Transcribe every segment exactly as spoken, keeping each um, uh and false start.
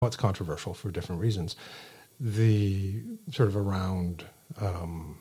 it's controversial for different reasons. The sort of around um,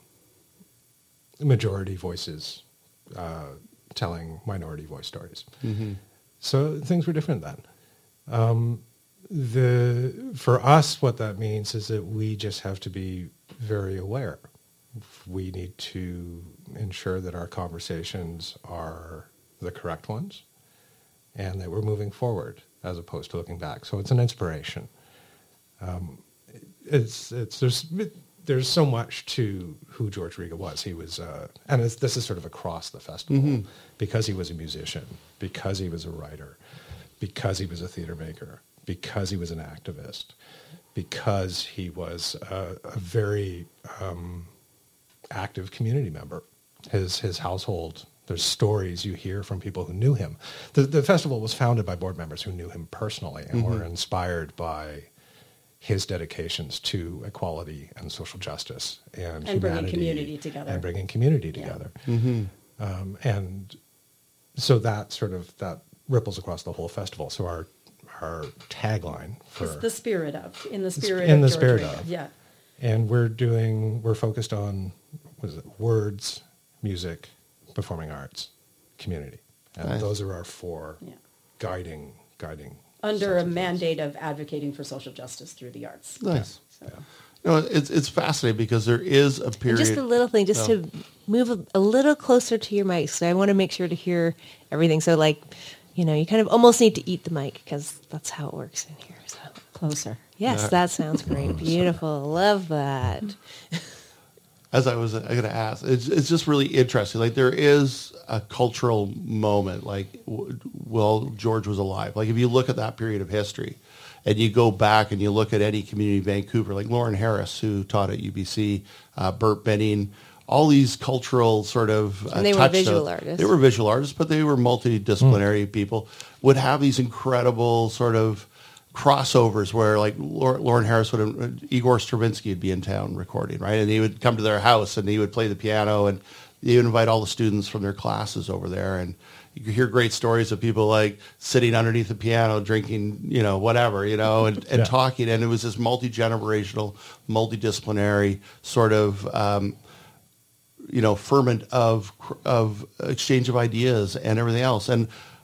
majority voices uh, telling minority voice stories. Mm-hmm. So things were different then. Um, the for us, what that means is that we just have to be very aware. We need to ensure that our conversations are the correct ones and that we're moving forward as opposed to looking back. So it's an inspiration. Um, it's it's there's there's so much to who George Riga was. He was, uh, and it's, this is sort of across the festival, mm-hmm. because he was a musician, because he was a writer, because he was a theater maker, because he was an activist, because he was a, a very um, active community member. His his household. There's stories you hear from people who knew him. The, the festival was founded by board members who knew him personally and mm-hmm. were inspired by his dedications to equality and social justice and, and humanity. bringing community together. And bringing community together. Yeah. Mm-hmm. Um, and so that sort of, that ripples across the whole festival. So our our tagline for... It's the spirit of, in the spirit in of the George spirit Riga. of. Yeah. And we're doing, we're focused on, what is it, words, music, performing arts, community. And nice. Those are our four Yeah. guiding, guiding. Under a sets of mandate of advocating for social justice through the arts. Nice. So. Yeah. You know, it's it's fascinating because there is a period. And just a little thing, just Oh. to move a, a little closer to your mic. So I want to make sure to hear everything. So like, you know, you kind of almost need to eat the mic because that's how it works in here. So Closer. yes, Yeah. that sounds great. Beautiful. Love that. As I was going to ask, it's it's just really interesting. Like there is a cultural moment. Like, w- well, George was alive. Like if you look at that period of history, and you go back and you look at any community in Vancouver, like Lauren Harris, who taught at U B C, uh, Burt Benning, all these cultural sort of uh, And they were touchstones. visual artists. They were visual artists, but they were multidisciplinary mm. people. Would have these incredible sort of crossovers where like Lauren Harris would, Igor Stravinsky would be in town recording, right? And he would come to their house and he would play the piano and he would invite all the students from their classes over there. And you could hear great stories of people like sitting underneath the piano, drinking, you know, whatever, you know, and, and yeah. talking. And it was this multi-generational, multidisciplinary sort of, um, you know, ferment of, of exchange of ideas and everything else. And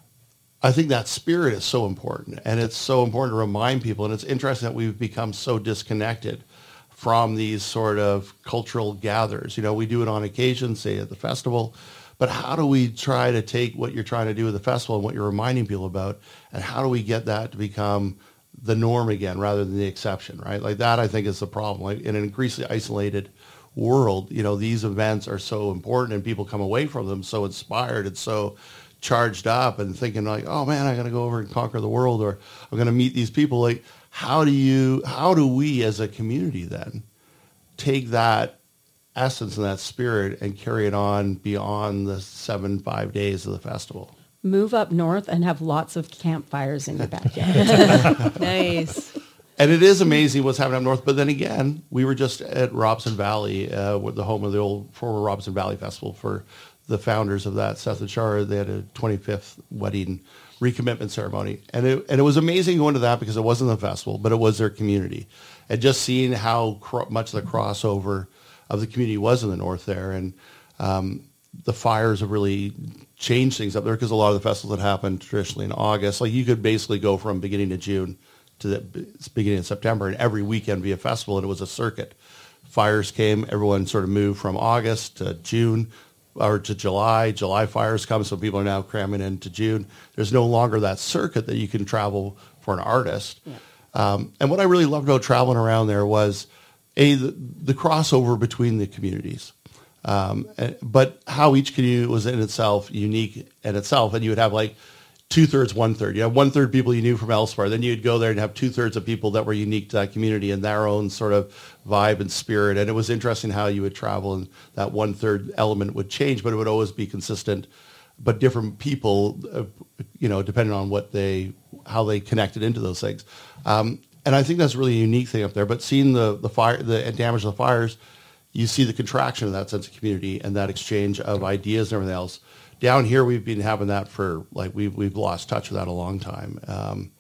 I think that spirit is so important, and it's so important to remind people. And it's interesting that we've become so disconnected from these sort of cultural gathers. You know, we do it on occasion, say at the festival, but how do we try to take what you're trying to do at the festival and what you're reminding people about, and how do we get that to become the norm again rather than the exception, right? Like that, I think, is the problem. Like in an increasingly isolated world, you know, these events are so important, and people come away from them so inspired and so charged up and thinking like, oh man, I got to go over and conquer the world, or I'm going to meet these people. Like, how do you, how do we as a community then take that essence and that spirit and carry it on beyond the seven, five days of the festival? Move up north and have lots of campfires in your backyard. Nice. And it is amazing what's happening up north. But then again, we were just at Robson Valley, uh, the home of the old former Robson Valley Festival for the founders of that, Seth and Shar. They had a twenty-fifth wedding recommitment ceremony. And it, and it was amazing going to that because it wasn't the festival, but it was their community. And just seeing how cro- much the crossover of the community was in the north there. And um, the fires have really changed things up there because a lot of the festivals that happened traditionally in August, like you could basically go from beginning of June to the beginning of September and every weekend be a festival, and it was a circuit. Fires came, everyone sort of moved from August to June, or to July. July fires come, so people are now cramming into June. There's no longer that circuit that you can travel for an artist. Yeah. Um, and what I really loved about traveling around there was, A, the, the crossover between the communities. Um, and, but how each community was in itself unique in itself. And you would have like two-thirds, one-third. You have one-third people you knew from elsewhere. Then you'd go there and have two-thirds of people that were unique to that community and their own sort of vibe and spirit. And it was interesting how you would travel and that one-third element would change, but it would always be consistent. But different people, uh, you know, depending on what they, how they connected into those things. Um, and I think that's really a unique thing up there. But seeing the, the fire, the damage of the fires, you see the contraction of that sense of community and that exchange of ideas and everything else. Down here, we've been having that for, like, we've, we've lost touch with that a long time. Um,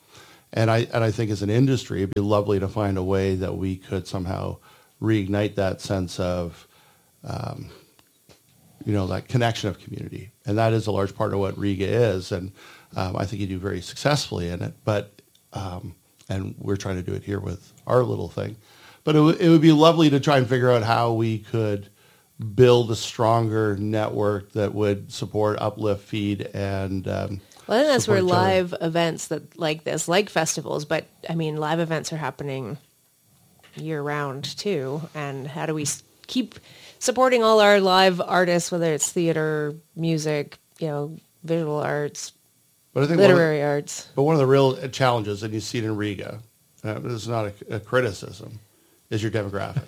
And I and I think as an industry, it'd be lovely to find a way that we could somehow reignite that sense of, um, you know, that connection of community. And that is a large part of what Riga is. And um, I think you do very successfully in it. But um, and we're trying to do it here with our little thing. But it, w- it would be lovely to try and figure out how we could build a stronger network that would support, uplift, feed, and um, Well, I think that's where support each other. live events that like this, like festivals, but I mean, live events are happening year round too. And how do we s- keep supporting all our live artists, whether it's theater, music, you know, visual arts, But I think one of the- literary arts? But one of the real challenges, and you see it in Riga, uh, this is not a, a criticism, is your demographic.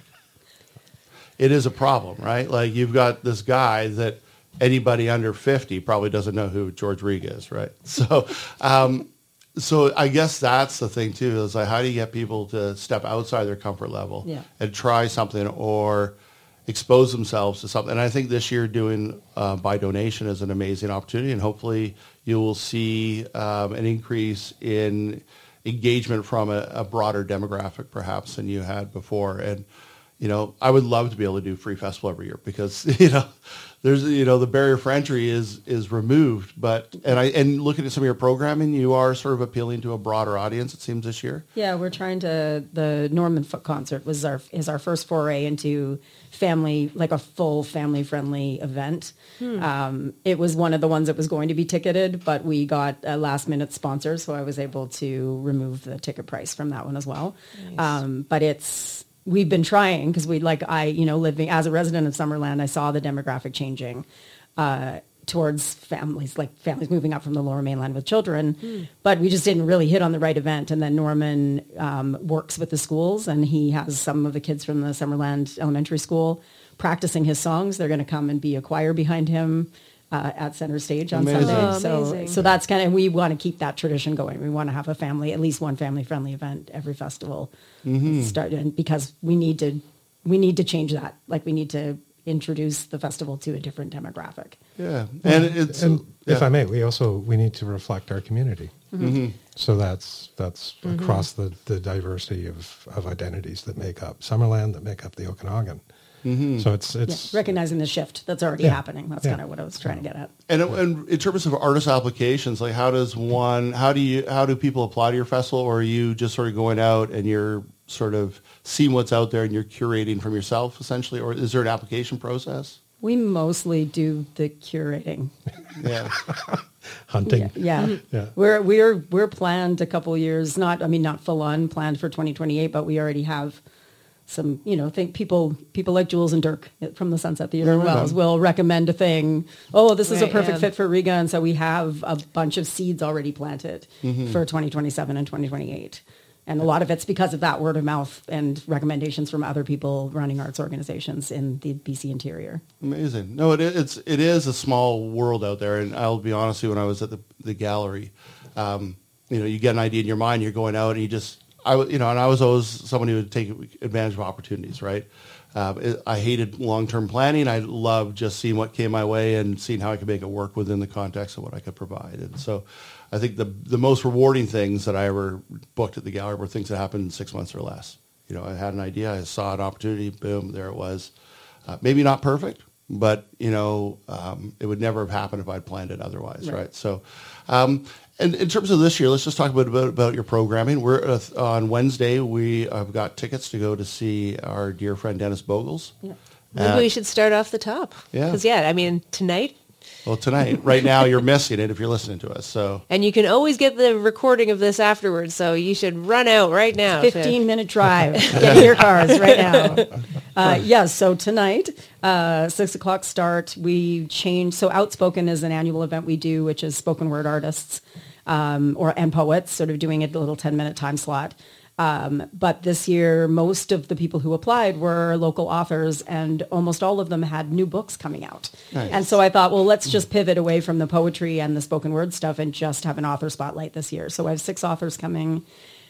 It is a problem, right? Like you've got this guy that anybody under fifty probably doesn't know who George Riga is, right? So, um, so I guess that's the thing too, is like how do you get people to step outside their comfort level Yeah. and try something or expose themselves to something. And I think this year doing uh, by donation is an amazing opportunity, and hopefully you will see um, an increase in engagement from a, a broader demographic perhaps than you had before. And, you know, I would love to be able to do free festival every year because, you know, there's, you know, the barrier for entry is is removed. But, and I, and looking at some of your programming, you are sort of appealing to a broader audience, it seems, this year. Yeah, we're trying to. The Norman Foot concert was our is our first foray into family, like a full family friendly event. Um, it was one of the ones that was going to be ticketed, but we got a last minute sponsor, so I was able to remove the ticket price from that one as well. Um, but it's we've been trying because we like I you know living as a resident of Summerland, I saw the demographic changing. Uh, towards families, like families moving up from the Lower Mainland with children, but we just didn't really hit on the right event. And then Norman um, works with the schools, and he has some of the kids from the Summerland Elementary School practicing his songs. They're going to come and be a choir behind him uh, at center stage on Amazing. Sunday. Oh, so, amazing. so that's kind of, we want to keep that tradition going. We want to have a family, at least one family friendly event every festival. Start, and because we need to, we need to change that. Like we need to introduce the festival to a different demographic. Yeah. And it's, And if yeah. I may, we also we need to reflect our community. Mm-hmm. So that's that's across the, the diversity of, of identities that make up Summerland, that make up the Okanagan. Mm-hmm. So it's Yeah, it's recognizing the shift that's already Yeah. happening. That's Yeah. kind of what I was trying to get at. And, and in terms of artist applications, like how does one, how do you, how do people apply to your festival, or are you just sort of going out and you're sort of seeing what's out there and you're curating from yourself essentially, or is there an application process? We mostly do the curating. Yeah. hunting. Yeah, yeah. Yeah. We're we're we're planned a couple years. Not, I mean, not full on planned for twenty twenty-eight, but we already have some. You know, think people people like Jules and Dirk from the Sunset Theatre in right Wells on. will recommend a thing. Oh, this is a Right, perfect yeah. fit for Riga, and so we have a bunch of seeds already planted for twenty twenty-seven and twenty twenty-eight. And a lot of it's because of that word of mouth and recommendations from other people running arts organizations in the B C interior. Amazing. No, it, it's it is a small world out there, and I'll be honest with you. When I was at the the gallery, um, you know, you get an idea in your mind, you're going out, and you just, I w- you know, and I was always someone who would take advantage of opportunities, right? Um, it, I hated long term planning. I loved just seeing what came my way and seeing how I could make it work within the context of what I could provide. And so, I think the the most rewarding things that I ever booked at the gallery were things that happened in six months or less. You know, I had an idea, I saw an opportunity, boom, there it was. Uh, maybe not perfect, but you know, um, it would never have happened if I'd planned it otherwise, right? Right. So, um, and in terms of this year, let's just talk a bit about, about your programming. We're uh, on Wednesday. We have got tickets to go to see our dear friend Dennis Bogles. Yeah. Maybe Uh, we should start off the top. Yeah. Because, yeah, I mean, tonight, Well, tonight, right now, you're missing it if you're listening to us. So, and you can always get the recording of this afterwards, so you should run out right now. to- fifteen minute drive. Get in your cars right now. Uh, yes, so tonight, uh, six o'clock start. We changed. So Outspoken is an annual event we do, which is spoken word artists um, or and poets, sort of doing it a little ten minute time slot. Um, but this year, most of the people who applied were local authors, and almost all of them had new books coming out. Nice. And so I thought, well, let's just pivot away from the poetry and the spoken word stuff and just have an author spotlight this year. So I have six authors coming.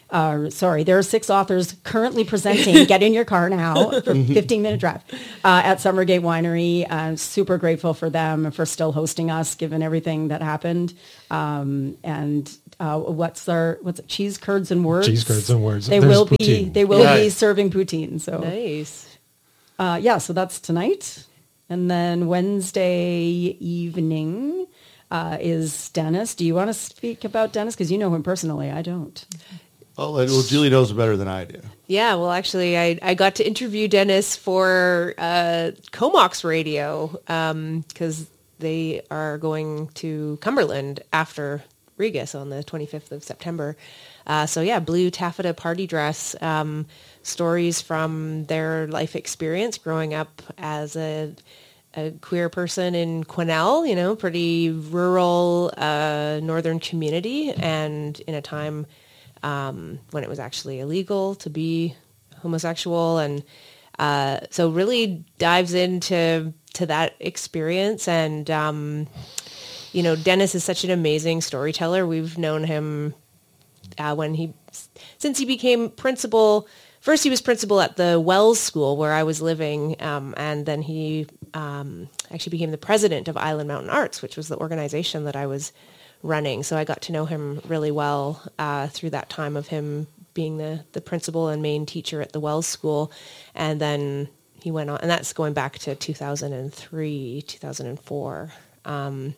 uh, sorry, there are six authors currently presenting. Get in your car now for fifteen minute drive uh, at Summergate Winery. I'm super grateful for them for still hosting us, given everything that happened. Um, and uh, what's our what's it? Cheese curds and words? Cheese curds and words. They There's will be poutine. they will Yeah. be serving poutine. So Nice. uh, yeah, so that's tonight, and then Wednesday evening. Uh, is Dennis. Do you want to speak about Dennis? Because you know him personally. I don't. Oh, well, Julie knows better than I do. Yeah, well, actually, I, I got to interview Dennis for uh, Comox Radio because they are going to Cumberland after Regis on the twenty-fifth of September. Uh, so yeah, blue taffeta party dress, um, stories from their life experience growing up as a a queer person in Quesnel, you know, pretty rural uh, northern community, and in a time um, when it was actually illegal to be homosexual, and uh, so really dives into to that experience. And um, you know, Dennis is such an amazing storyteller. We've known him uh, when he since he became principal. First, he was principal at the Wells School where I was living, um, and then he um, actually became the president of Island Mountain Arts, which was the organization that I was running. So I got to know him really well uh, through that time of him being the, the principal and main teacher at the Wells School. And then he went on, and that's going back to two thousand three, two thousand four. Um,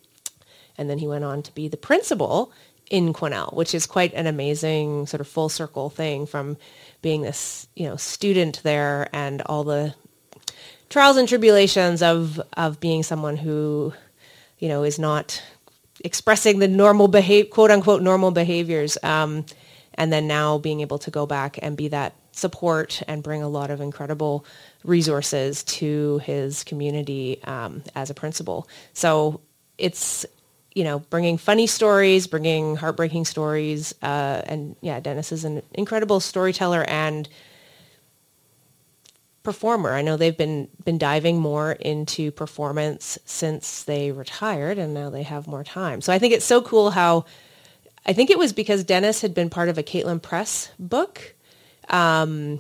and then he went on to be the principal in Quesnel, which is quite an amazing sort of full circle thing from being this, you know, student there and all the trials and tribulations of, of being someone who, you know, is not expressing the normal behavior, quote unquote, normal behaviors. Um, and then now being able to go back and be that support and bring a lot of incredible resources to his community um, as a principal. So it's, you know, bringing funny stories, bringing heartbreaking stories. Uh, and yeah, Dennis is an incredible storyteller and performer. I know they've been, been diving more into performance since they retired, and now they have more time. So I think it's so cool how, I think it was because Dennis had been part of a Caitlin Press book, um,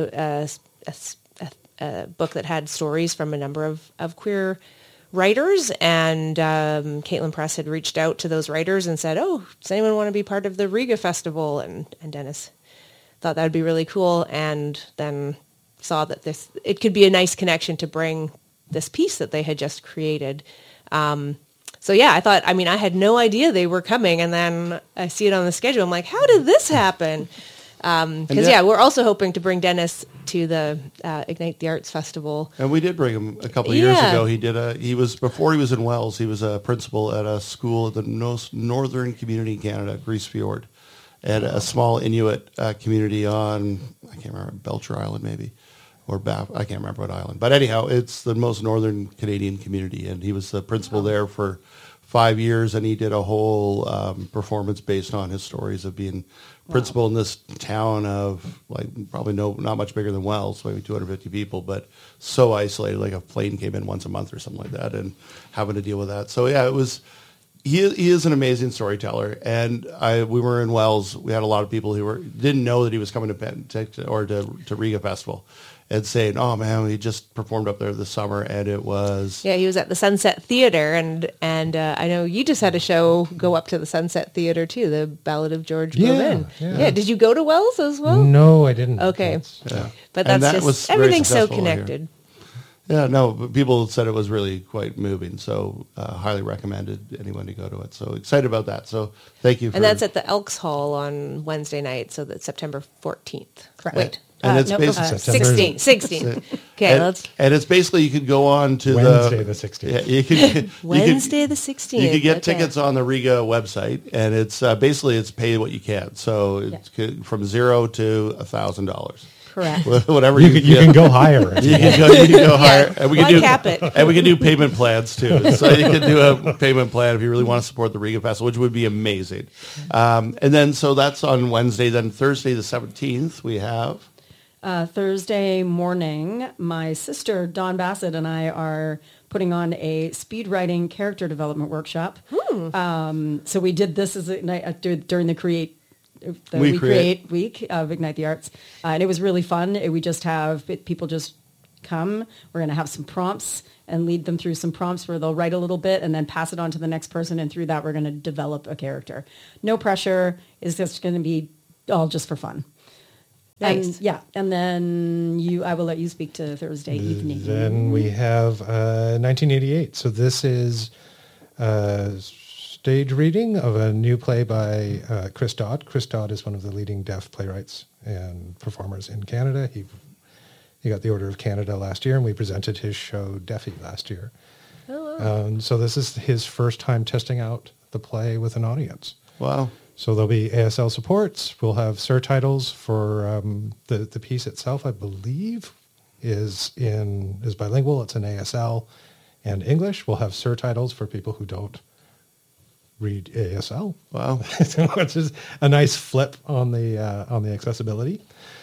a, a, a, a book that had stories from a number of, of queer writers, and um, Caitlin Press had reached out to those writers and said, oh, does anyone want to be part of the Riga Festival? And, and Dennis thought that would be really cool, and then saw that this it could be a nice connection to bring this piece that they had just created. Um, so yeah, I thought, I mean, I had no idea they were coming, and then I see it on the schedule. I'm like, how did this happen? Because, um, yeah, we're also hoping to bring Dennis to the uh, Ignite the Arts Festival. And we did bring him a couple of years Yeah. ago. He did a, he was, before he was in Wells, he was a principal at a school at the most northern community in Canada, Grise Fjord, and a small Inuit uh, community on, I can't remember, Belcher Island maybe, or Baff, I can't remember what island. But anyhow, it's the most northern Canadian community, and he was the principal there for five years, and he did a whole um, performance based on his stories of being principal in this town of like probably no not much bigger than Wells, maybe two hundred fifty people, but so isolated, like a plane came in once a month or something like that, and having to deal with that. So yeah, it was. He he is an amazing storyteller, and I we were in Wells. We had a lot of people who were didn't know that he was coming to Penn to, or to to Riga Festival, and saying, "Oh man, he just performed up there this summer, and it was." Yeah, he was at the Sunset Theater, and and uh, I know you just had a show go up to the Sunset Theater too, the Ballad of George Yeah, Boivin. yeah. Yeah, did you go to Wells as well? No, I didn't. Okay. That's- Yeah. But And that's that was just very everything's so successful here. connected. Yeah, no, but people said it was really quite moving, so uh, highly recommended anyone to go to it. So excited about that. So thank you. For, And that's at the Elks Hall on Wednesday night, so that's September fourteenth. Correct. Wait, and Uh, it's no, basically uh, September- sixteen. sixteen. Okay, and, let's and it's basically you could go on to Wednesday the the sixteenth. Yeah, you could, you could- Wednesday the sixteenth. You could get okay. tickets on the Riga website, and it's uh, basically it's pay what you can. So it's c- from zero to a thousand dollars, Correct. whatever You, you, can, you get. can go higher. if you You want. can go, you can go higher, and we can Why do cap it? and we can do payment plans too. So you can do a payment plan if you really want to support the Riga Festival, which would be amazing. Um, and then so that's on Wednesday. Then Thursday the seventeenth we have. Uh, Thursday morning, my sister, Dawn Bassett, and I are putting on a speed writing character development workshop. Um, so we did this as a night uh, dur- during the Create the We We, Create. Create. Week of Ignite the Arts. Uh, and it was really fun. It- we just have it, people just come. We're going to have some prompts and lead them through some prompts where they'll write a little bit and then pass it on to the next person. And through that, we're going to develop a character. No pressure. It's just going to be all just for fun. Nice. And, yeah. And then you, I will let you speak to Thursday evening. Then we have uh, nineteen eighty-eight. So this is a stage reading of a new play by uh, Chris Dodd. Chris Dodd is one of the leading deaf playwrights and performers in Canada. He he got the Order of Canada last year, and we presented his show Deafy last year. Oh, wow. Um, so this is his first time testing out the play with an audience. Wow. So there'll be A S L supports. We'll have surtitles for um, the the piece itself. I believe is in is bilingual. It's in A S L and English. We'll have surtitles for people who don't read A S L, Wow. which is a nice flip on the uh, on the accessibility.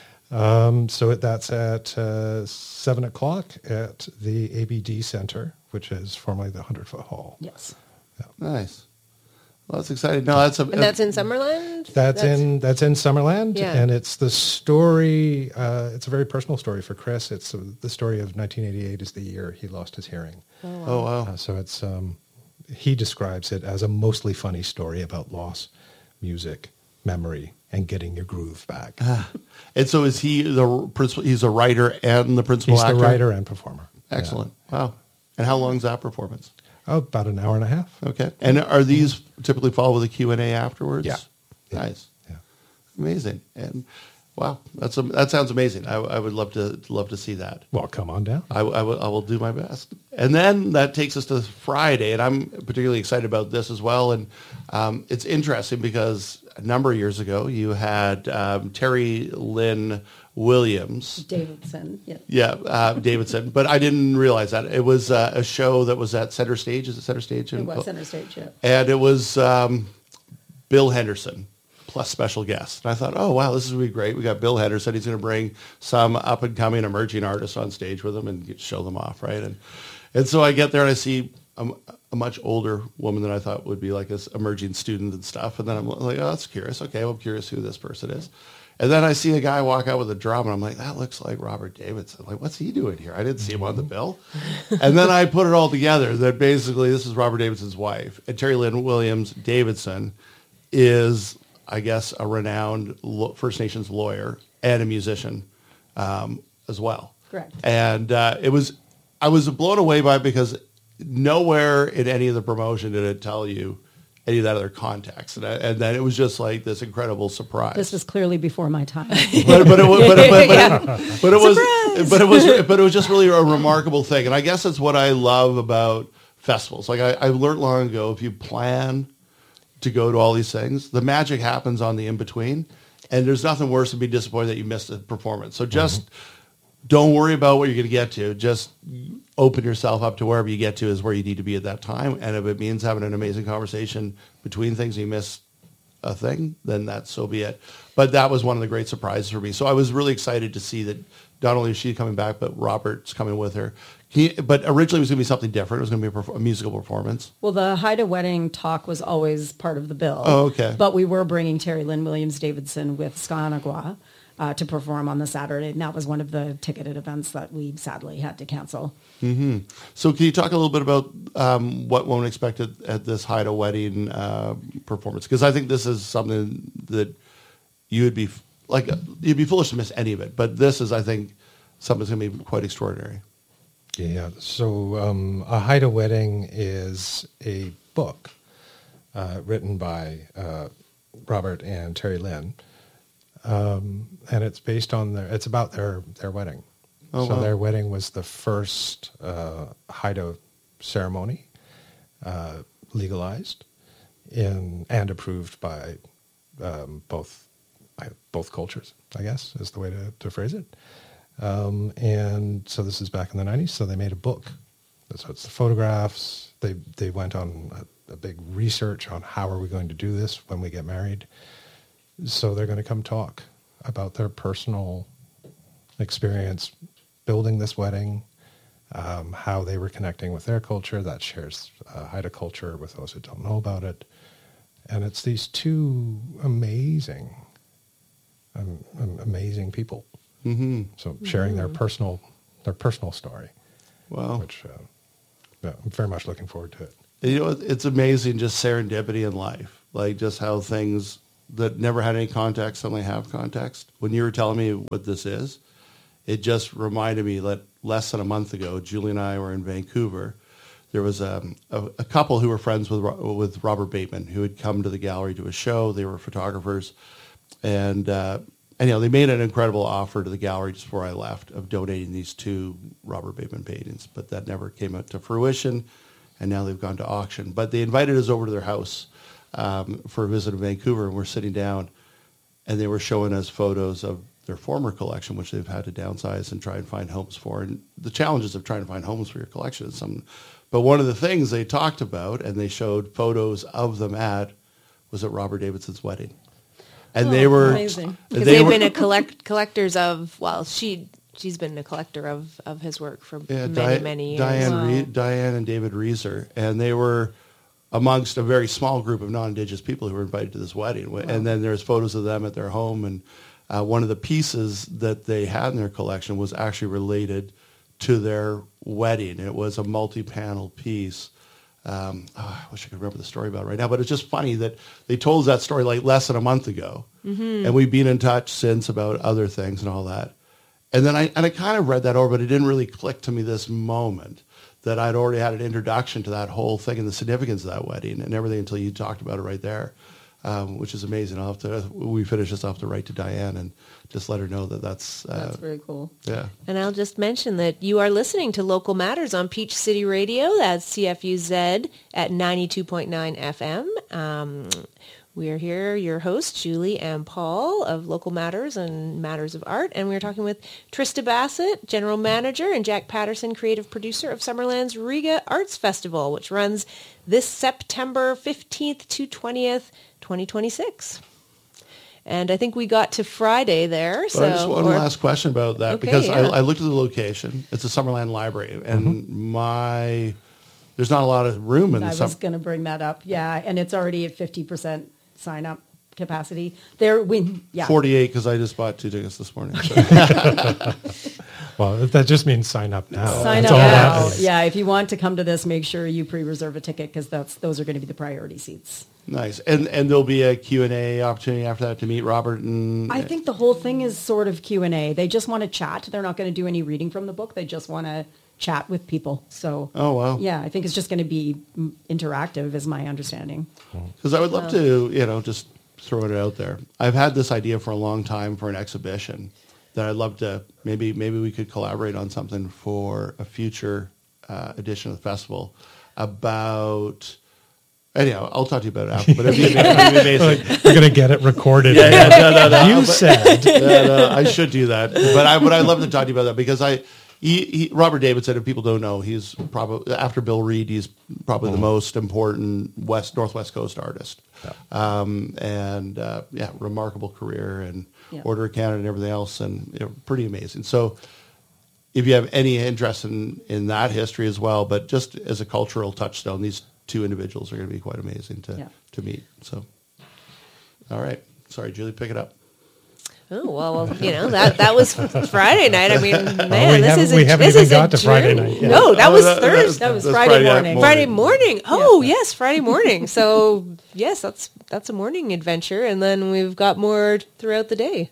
Um, so it, that's at uh, seven o'clock at the A B D Center, which is formerly the Hundred Foot Hall. Yes. Nice. Well, that's exciting. No, that's a, And that's in Summerland? That's, in that's in Summerland, Yeah. and it's the story. Uh, it's a very personal story for Chris. It's uh, the story of nineteen eighty-eight is the year he lost his hearing. Oh, wow. Uh, so it's um, he describes it as a mostly funny story about loss, music, memory, and getting your groove back. And so is he the principal? He's a writer and the principal He's actor? the writer and performer. Excellent. Wow. And how long is that performance? Oh, about an hour and a half. Okay. And are these typically followed with a Q and A afterwards? Yeah. Nice. Yeah. Amazing. And wow, that's a, that sounds amazing. I, I would love to love to see that. Well, come on down. I, I, will, I will do my best. And then that takes us to Friday, and I'm particularly excited about this as well. And um, it's interesting because a number of years ago, you had um, Terry Lynn Williams. Davidson. Yeah. Yeah, uh, Davidson. But I didn't realize that. It was uh, a show that was at Center Stage. Is it Center Stage? It in- was Center Stage, yeah. And it was um, Bill Henderson plus special guest. And I thought, oh, wow, this is going to be great. We got Bill Henderson. He's going to bring some up-and-coming emerging artists on stage with him and get, show them off, right? And and so I get there and I see a, a much older woman than I thought would be like this emerging student and stuff. And then I'm like, oh, that's curious. Okay, well, I'm curious who this person is. And then I see a guy walk out with a drum, and I'm like, that looks like Robert Davidson. Like, what's he doing here? I didn't see him on the bill. And then I put it all together that basically this is Robert Davidson's wife. And Terry Lynn Williams Davidson is, I guess, a renowned lo- First Nations lawyer and a musician um, as well. Correct. And uh, it was, I was blown away by it because nowhere in any of the promotion did it tell you any of that other context. And, I, and then it was just like this incredible surprise. This was clearly before my time. but, but, it, was- but, but, but, it, but it was, but it was, but it was just really a remarkable thing. And I guess that's what I love about festivals. Like I, I learned long ago, if you plan to go to all these things, the magic happens on the in-between. And there's nothing worse than being disappointed that you missed a performance. So just don't worry about what you're going to get to. Just open yourself up to wherever you get to is where you need to be at that time. And if it means having an amazing conversation between things and you miss a thing, then that's so be it. But that was one of the great surprises for me. So I was really excited to see that not only is she coming back, but Robert's coming with her. He, but originally it was going to be something different. It was going to be a, perf- a musical performance. Well, the Haida wedding talk was always part of the bill. Oh, okay. But we were bringing Terry Lynn Williams Davidson with Skanagwa uh, to perform on the Saturday, and that was one of the ticketed events that we sadly had to cancel. Mm-hmm. So can you talk a little bit about um, what one expected at this Haida wedding uh, performance? Because I think this is something that you would be like you'd be foolish to miss any of it. But this is, I think, something that's going to be quite extraordinary. Yeah. So um, A Haida Wedding is a book uh, written by uh, Robert and Terry Lynn. Um, and it's based on their, it's about their, their wedding. Oh, so wow. their wedding was the first uh, Haida ceremony uh, legalized in and approved by um, both I, both cultures, I guess, is the way to, to phrase it. Um, and so this is back in the nineties. So they made a book. So it's the photographs. They they went on a, a big research on how are we going to do this when we get married. So they're going to come talk about their personal experience building this wedding, um, how they were connecting with their culture that shares uh, Haida culture with those who don't know about it. And it's these two amazing um, um, amazing people. Mm-hmm. So sharing mm-hmm. their personal their personal story. Wow. Which uh, yeah, I'm very much looking forward to it. You know, it's amazing just serendipity in life, like just how things that never had any context suddenly have context. When you were telling me what this is, it just reminded me that less than a month ago, Julie and I were in Vancouver. There was a, a, a couple who were friends with with Robert Bateman who had come to the gallery to a show. They were photographers, and uh, and you know they made an incredible offer to the gallery just before I left of donating these two Robert Bateman paintings, but that never came out to fruition, and now they've gone to auction. But they invited us over to their house um, for a visit in Vancouver, and we're sitting down, and they were showing us photos of their former collection, which they've had to downsize and try and find homes for, and the challenges of trying to find homes for your collection is some. But one of the things they talked about, and they showed photos of them at, was at Robert Davidson's wedding. And oh, they were... Amazing. Because they they've were, been a collect, collectors of, well, she, she's been a collector of, of his work for yeah, many, Di- many years. Diane, Wow. Re- Diane and David Reeser. And they were amongst a very small group of non-Indigenous people who were invited to this wedding. Wow. And then there's photos of them at their home. And uh, one of the pieces that they had in their collection was actually related to their wedding. It was a multi-panel piece. Um, oh, I wish I could remember the story about it right now, but it's just funny that they told us that story like less than a month ago, mm-hmm. and we've been in touch since about other things and all that. And then I and I kind of read that over, but it didn't really click to me this moment that I'd already had an introduction to that whole thing and the significance of that wedding and everything until you talked about it right there, um, which is amazing. I'll have to, when we finish this, I'll have to write to Diane and just let her know that that's... Uh, That's very cool. Yeah. And I'll just mention that you are listening to Local Matters on Peach City Radio. That's C F U Z at ninety-two point nine F M. Um, we are here, your hosts, Julie and Paul of Local Matters and Matters of Art. And we're talking with Trista Bassett, General Manager, and Jack Patterson, Creative Producer of Summerland's Riga Arts Festival, which runs this September fifteenth to twentieth, twenty twenty-six. And I think we got to Friday there. But So I just one or, last question about that, Okay, because yeah. I, I looked at the location. It's a Summerland Library, and Mm-hmm. my there's not a lot of room in I the was sum- going to bring that up. Yeah, and it's already at fifty percent sign up capacity. There, we yeah. forty-eight because I just bought two tickets this morning. So. Well, that just means sign up now. Sign That's up all that now. means. Yeah, if you want to come to this, make sure you pre-reserve a ticket because that's those are going to be the priority seats. Nice, and and there'll be a Q and A opportunity after that to meet Robert and. I think the whole thing is sort of Q and A. They just want to chat. They're not going to do any reading from the book. They just want to chat with people. So, Oh wow! yeah, I think it's just going to be mm, interactive, is my understanding. Because I would love to, you know, just throw it out there. I've had this idea for a long time for an exhibition that I'd love to maybe maybe we could collaborate on something for a future uh, edition of the festival about. Anyhow, I'll talk to you about it after, but it'd be, it'd be amazing. We're going to get it recorded. Yeah, yeah, no, no, no. You But- said. that, uh, I should do that, but I but I'd love to talk to you about that because I, he, he, Robert Davidson, if people don't know, he's probably after Bill Reed, he's probably the most important West Northwest Coast artist, um, and uh, yeah, remarkable career and Yeah. Order of Canada and everything else, and you know, pretty amazing. So, if you have any interest in in that history as well, but just as a cultural touchstone, these two individuals are going to be quite amazing to Yeah. to meet. So, all right, sorry, Julie, pick it up. Oh, well, well, you know, that, that was Friday night. I mean, man, we this haven't- is a, we haven't this even is a got to Friday journey. night yet. No, that Oh, was that- Thursday. That was that's Friday night morning. Friday morning. Oh, yes, Friday morning. So, yes, that's that's a morning adventure. And then we've got more throughout the day.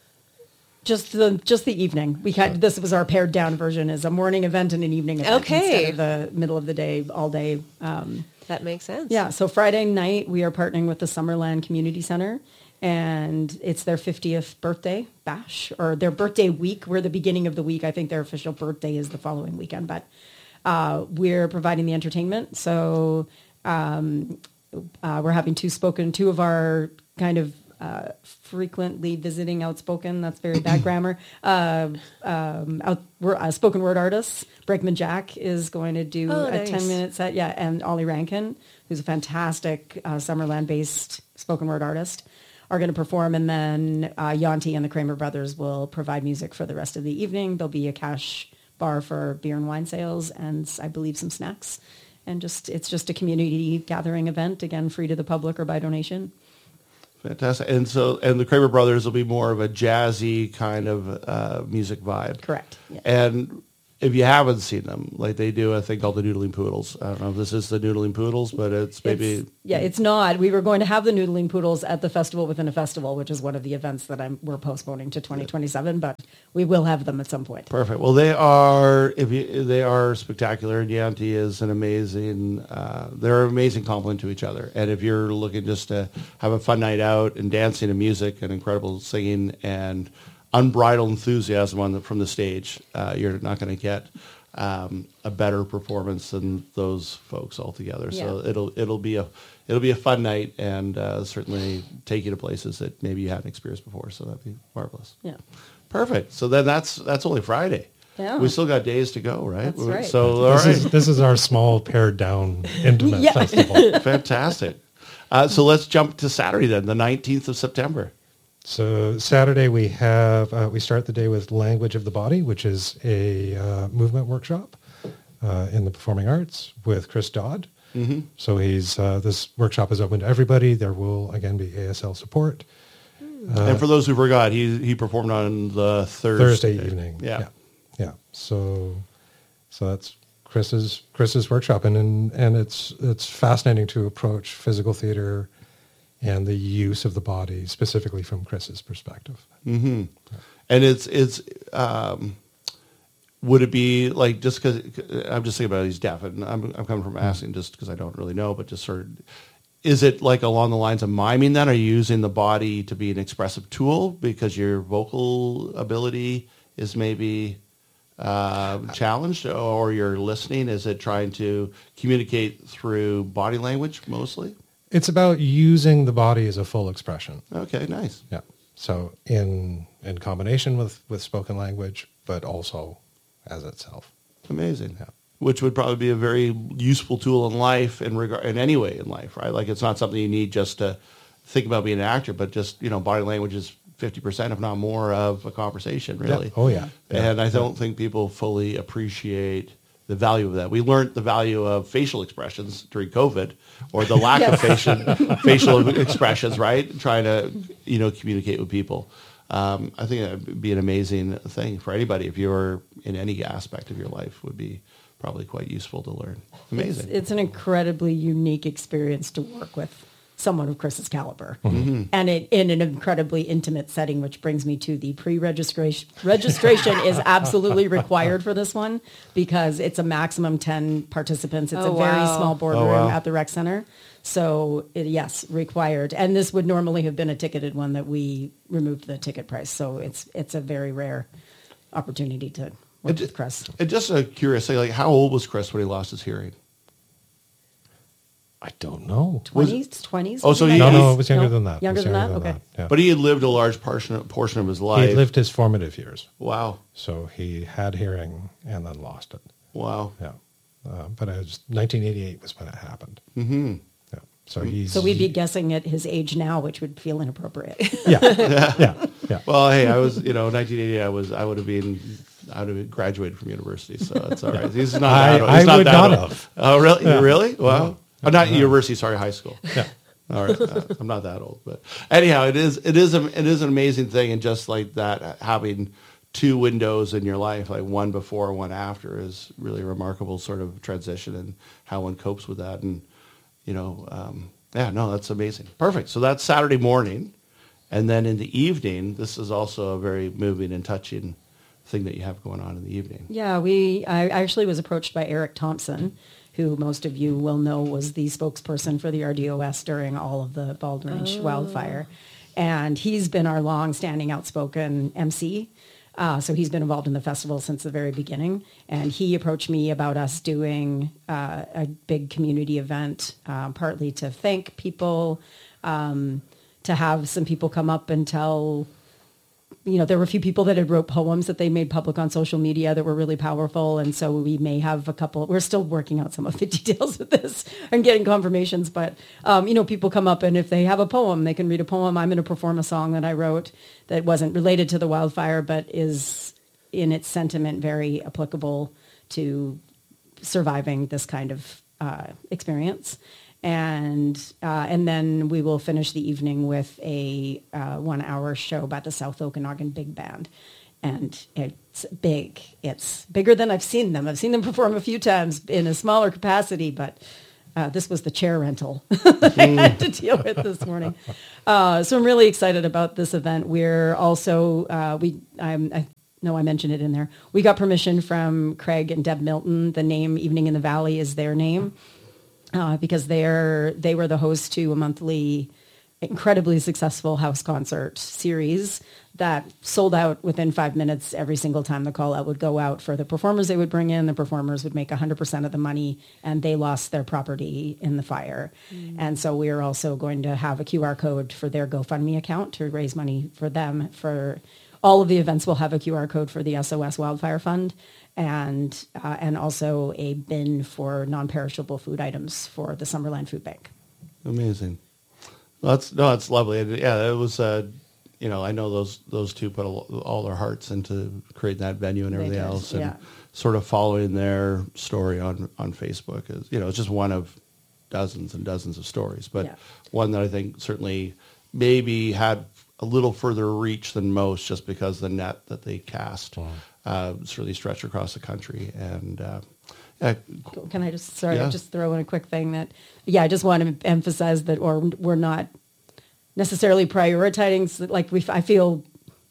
Just the just the evening. We had this was our pared down version, is a morning event and an evening event Okay. instead of the middle of the day, all day. Um, That makes sense. yeah. So Friday night we are partnering with the Summerland Community Center, and it's their fiftieth birthday bash or their birthday week. We're the beginning of the week. I think their official birthday is the following weekend, but uh, we're providing the entertainment. So um, uh, we're having two spoken, two of our kind of uh, frequently visiting outspoken, that's very bad grammar, uh, um, out, we're, uh, spoken word artists. Brakeman Jack is going to do Oh, a nice. ten minute set. Yeah. And Ollie Rankin, who's a fantastic uh, Summerland based spoken word artist, are going to perform. And then uh, Yanti and the Kramer brothers will provide music for the rest of the evening. There'll be a cash bar for beer and wine sales and I believe some snacks. And just it's just a community gathering event, again, free to the public or by donation. Fantastic. And so, and the Kramer Brothers will be more of a jazzy kind of uh, music vibe. Correct. Yeah. And if you haven't seen them, like they do a thing called the Noodling Poodles. I don't know if this is the Noodling Poodles, but it's maybe... It's, yeah, it's not. We were going to have the Noodling Poodles at the Festival Within a Festival, which is one of the events that I'm, we're postponing to twenty twenty-seven, but we will have them at some point. Perfect. Well, they are if you, they are spectacular, and Yanti is an amazing. Uh, they're an amazing complement to each other. And if you're looking just to have a fun night out and dancing and music and incredible singing and unbridled enthusiasm on the, from the stage, uh, you're not going to get um, a better performance than those folks altogether. So Yeah. it'll it'll be a it'll be a fun night, and uh, certainly take you to places that maybe you hadn't experienced before. So that'd be marvelous. Yeah. Perfect. So then that's that's only Friday. Yeah. We still got days to go, right? That's right. So all This right, is this is our small pared down intimate Yeah. festival. fantastic. Uh, so let's jump to Saturday then, the nineteenth of September. So Saturday we have uh, we start the day with Language of the Body, which is a uh, movement workshop uh, in the performing arts with Chris Dodd. Mm-hmm. So he's uh, this workshop is open to everybody. There will again be A S L support. and for those who forgot, he he performed on the Thursday, Thursday evening. Yeah. yeah, yeah. So, so that's Chris's Chris's workshop, and and, and it's it's fascinating to approach physical theater and the use of the body specifically from Chris's perspective. and it's it's. Um, would it be like just because I'm just thinking about it, he's deaf, and I'm I'm coming from asking just because I don't really know, but just sort of. Is it like along the lines of miming then? Are you using the body to be an expressive tool because your vocal ability is maybe uh, challenged, or your listening? Is it trying to communicate through body language mostly? It's about using the body as a full expression. Okay, nice. Yeah. So in in combination with, with spoken language, but also as itself. Amazing. Yeah. Which would probably be a very useful tool in life, in regard, in any way in life, right? Like it's not something you need just to think about being an actor, but just, you know, body language is fifty percent, if not more, of a conversation, really. Yeah. Oh, yeah. Yeah. And I don't think people fully appreciate the value of that. We learned the value of facial expressions during COVID, or the lack of facial facial expressions, right? Trying to, you know, communicate with people. Um, I think it would be an amazing thing for anybody if you're in any aspect of your life. Would be probably quite useful to learn. Amazing. It's, it's an incredibly unique experience to work with someone of Chris's caliber, mm-hmm. and it, in an incredibly intimate setting, which brings me to the pre-registration. Registration is absolutely required for this one because it's a maximum ten participants. It's Oh, a very wow. small boardroom Oh, wow. at the rec center. So it, yes, required. And this would normally have been a ticketed one that we removed the ticket price. So it's it's a very rare opportunity to work It- with Chris. And just a curious thing, like how old was Chris when he lost his hearing? I don't know. twenties, twenties? Oh, so he- No, He's- no, it was younger No? than that. It Younger was than that? Okay. yeah. But he had lived a large portion portion of his life. he lived his formative years. Wow, So he had hearing and then lost it. wow. Yeah. Uh, but it was nineteen eighty-eight was when it happened. Mm-hmm. Yeah. So he's... So we'd be guessing at his age now, which would feel inappropriate. Yeah. Yeah. Yeah. Well, hey, I was, you know, nineteen eighty. I was, I would have been, I would have graduated from university, so it's all right. He's not I- that old. I He's not would that not old. have. Oh, really? Yeah. Really? Wow. Oh, not university. Sorry, high school. Yeah. All right, uh, I'm not that old, but anyhow, it is, it is, a, it is an amazing thing, and just like that, having two windows in your life, like one before and one after, is really a remarkable sort of transition and how one copes with that, and you know, um, yeah, no, that's amazing. Perfect. So that's Saturday morning, and then in the evening, this is also a very moving and touching thing that you have going on in the evening. Yeah, we. I actually was approached by Eric Thompson, who most of you will know was the spokesperson for the R D O S during all of the Bald Range wildfire. And he's been our long-standing outspoken M C. Uh, so he's been involved in the festival since the very beginning. And he approached me about us doing uh, a big community event, uh, partly to thank people, um, to have some people come up and tell... You know, there were a few people that had wrote poems that they made public on social media that were really powerful. And so we may have a couple, we're still working out some of the details with this and getting confirmations. But, um, you know, people come up and if they have a poem, they can read a poem. I'm going to perform a song that I wrote that wasn't related to the wildfire, but is in its sentiment very applicable to surviving this kind of uh, experience. And uh, and then we will finish the evening with a uh, one-hour show by the South Okanagan Big Band. And it's big. It's bigger than I've seen them. I've seen them perform a few times in a smaller capacity, but uh, this was the chair rental that I had to deal with this morning. Uh, so I'm really excited about this event. We're also, uh, we I'm, I know I mentioned it in there. We got permission from Craig and Deb Milton. The name Evening in the Valley is their name uh, because they're they were the host to a monthly, incredibly successful house concert series that sold out within five minutes every single time the call out would go out for the performers they would bring in. The performers would make one hundred percent of the money, and they lost their property in the fire. Mm. And so we are also going to have a Q R code for their GoFundMe account to raise money for them. For all of the events will have a Q R code for the S O S Wildfire Fund, and uh, and also a bin for non-perishable food items for the Summerland Food Bank. Amazing. Well, that's no, that's lovely. And yeah, it was. Uh, you know, I know those those two put all, all their hearts into creating that venue and everything else, and yeah. sort of following their story on on Facebook is, you know, it's just one of dozens and dozens of stories, but yeah. one that I think certainly maybe had a little further reach than most, just because the net that they cast wow. uh, really stretched across the country. And uh, yeah. Can I just sorry, yeah. just throw in a quick thing that yeah, I just want to emphasize that, or we're not necessarily prioritizing, like we, I feel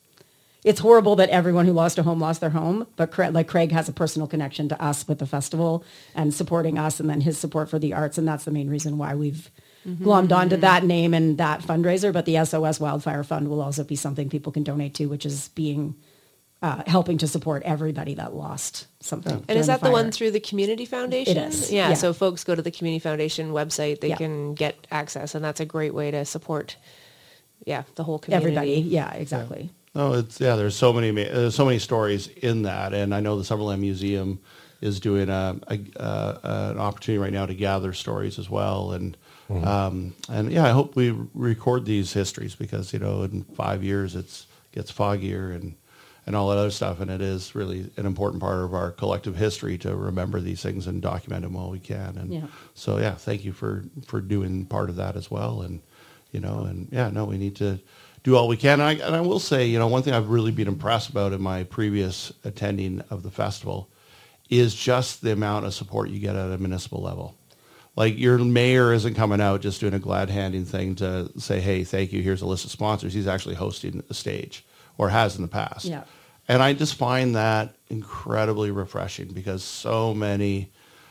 it's horrible that everyone who lost a home lost their home, but Craig, like Craig has a personal connection to us with the festival and supporting us, and then his support for the arts, and that's the main reason why we've mm-hmm. glommed onto that name and that fundraiser. But the S O S Wildfire Fund will also be something people can donate to, which is being uh, helping to support everybody that lost something. Yeah. And is that the, the one through the Community Foundation? It is. Yeah, yeah. So folks go to the Community Foundation website, they yeah. can get access, and that's a great way to support, yeah, the whole community. Everybody. Yeah, exactly. Yeah. Oh, it's yeah. There's so many, there's so many stories in that, and I know the Summerland Museum is doing a, a, a an opportunity right now to gather stories as well, and mm-hmm. um, and yeah, I hope we record these histories, because you know in five years it's gets foggier and. and all that other stuff, and it is really an important part of our collective history to remember these things and document them while we can. And yeah. so, yeah, thank you for, for doing part of that as well. And, you know, and yeah, no, we need to do all we can. And I, and I will say, you know, one thing I've really been impressed about in my previous attending of the festival is just the amount of support you get at a municipal level. Like, your mayor isn't coming out just doing a glad handing thing to say, hey, thank you, here's a list of sponsors. He's actually hosting the stage, or has in the past. Yeah. And I just find that incredibly refreshing, because so many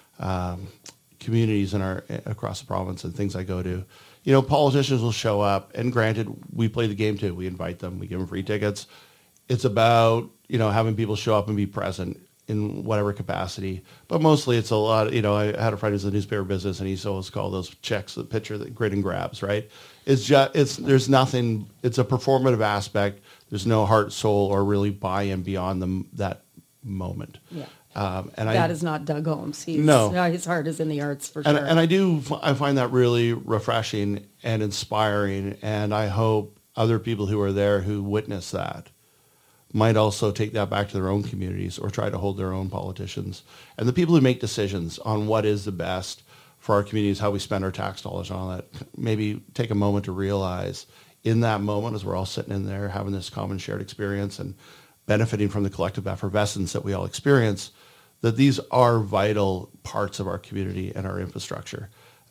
um, communities in our across the province and things I go to, you know, politicians will show up, and granted, we play the game too. We invite them, we give them free tickets. It's about, you know, having people show up and be present in whatever capacity. But mostly it's a lot of, you know, I had a friend who's in the newspaper business, and he's always called those checks, the picture, the grid and grabs, right? It's just, it's, there's nothing, it's a performative aspect. There's no heart, soul, or really buy-in beyond the, that moment. Yeah. Um, and that I, is not Doug Holmes. He's, no. no, his heart is in the arts for and, sure. And I do, I find that really refreshing and inspiring. And I hope other people who are there who witness that might also take that back to their own communities, or try to hold their own politicians and the people who make decisions on what is the best for our communities, how we spend our tax dollars and all that. Maybe take a moment to realize in that moment, as we're all sitting in there having this common shared experience and benefiting from the collective effervescence that we all experience, that these are vital parts of our community and our infrastructure.